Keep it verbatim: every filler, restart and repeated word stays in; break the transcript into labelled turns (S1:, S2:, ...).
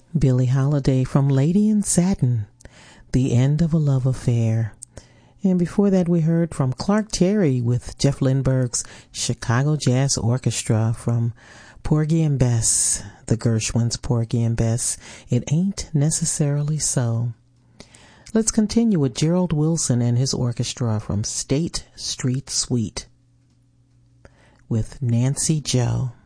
S1: Billie Holiday from Lady in Satin, The End of a Love Affair. And before that, we heard from Clark Terry with Jeff Lindbergh's Chicago Jazz Orchestra from Porgy and Bess, the Gershwins' Porgy and Bess, It Ain't Necessarily So. Let's continue with Gerald Wilson and his orchestra from State Street Suite with Nancy Joe.